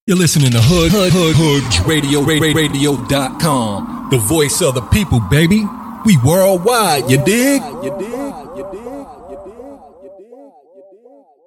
You're listening to Hood Radio.com. The voice of the people, baby. We worldwide, you dig?